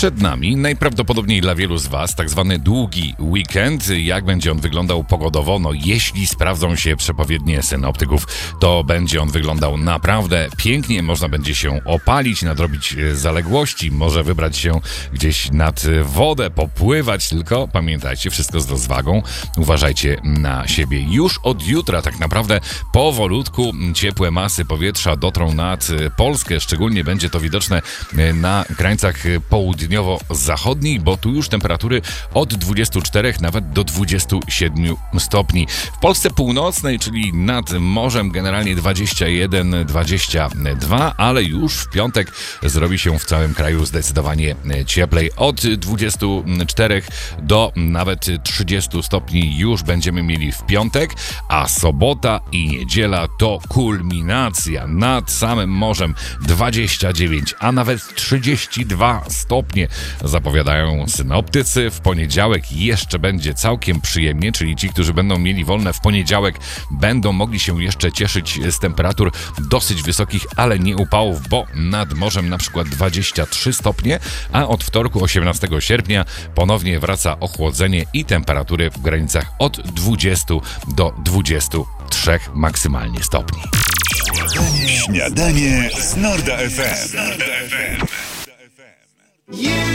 Przed nami, najprawdopodobniej dla wielu z Was, tak zwany długi weekend. Jak będzie on wyglądał pogodowo? No jeśli sprawdzą się przepowiednie synoptyków, to będzie on wyglądał naprawdę pięknie. Można będzie się opalić, nadrobić zaległości, może wybrać się gdzieś nad wodę, popływać, tylko pamiętajcie, wszystko z rozwagą. Uważajcie na siebie. Już od jutra tak naprawdę powolutku ciepłe masy powietrza dotrą nad Polskę. Szczególnie będzie to widoczne na krańcach południowo-zachodnich, bo tu już temperatury od 24 nawet do 27 stopni. W Polsce północnej, czyli nad morzem, generalnie 21-22, ale już w piątek zrobi się w całym kraju zdecydowanie cieplej. Od 24 do nawet 30 stopni już będziemy mieli w piątek, a sobota i niedziela to kulminacja. Nad samym morzem 29, a nawet 32 stopnie zapowiadają synoptycy. W poniedziałek jeszcze będzie całkiem przyjemnie, czyli ci, którzy będą mieli wolne w poniedziałek, będą mogli się jeszcze cieszyć z temperatur dosyć wysokich, ale nie upałów, bo nad morzem na przykład 23 stopnie, a od wtorku 18 sierpnia ponownie wraca ochłodzenie i temperatury w granicach od 20 do 23 maksymalnie stopni. Śniadanie z Norda FM.